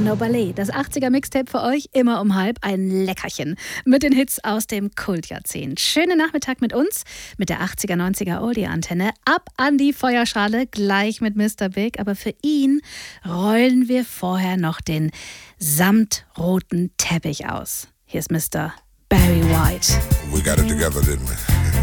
No Ballet. Das 80er-Mixtape für euch, immer um halb, ein Leckerchen. Mit den Hits aus dem Kultjahrzehnt. Schönen Nachmittag mit uns, mit der 80er, 90er Oldie-Antenne. Ab an die Feuerschale, gleich mit Mr. Big. Aber für ihn rollen wir vorher noch den samtroten Teppich aus. Hier ist Mr. Barry White. We got it together, didn't we?